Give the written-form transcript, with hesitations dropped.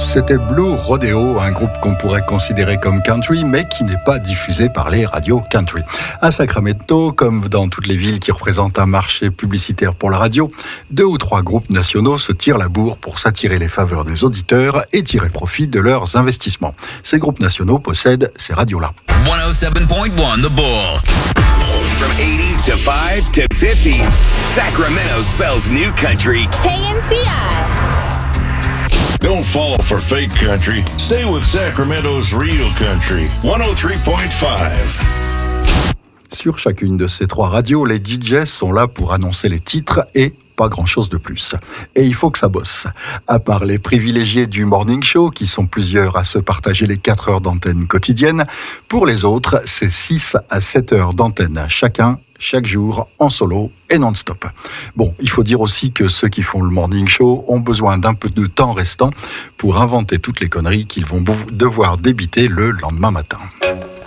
C'était Blue Rodeo, un groupe qu'on pourrait considérer comme country, mais qui n'est pas diffusé par les radios country. À Sacramento, comme dans toutes les villes qui représentent un marché publicitaire pour la radio, 2 ou 3 groupes nationaux se tirent la bourre pour s'attirer les faveurs des auditeurs et tirer profit de leurs investissements. Ces groupes nationaux possèdent ces radios-là. 107.1 The Bull. From 80 to 5 to 50, Sacramento spells new country. KNCI. Don't fall for fake country. Stay with Sacramento's real country. 103.5. Sur chacune de ces 3 radios, les DJs sont là pour annoncer les titres et pas grand-chose de plus. Et il faut que ça bosse. À part les privilégiés du morning show, qui sont plusieurs à se partager les 4 heures d'antenne quotidienne, pour les autres, c'est 6 à 7 heures d'antenne chacun, chaque jour, en solo et non-stop. Bon, il faut dire aussi que ceux qui font le morning show ont besoin d'un peu de temps restant pour inventer toutes les conneries qu'ils vont devoir débiter le lendemain matin.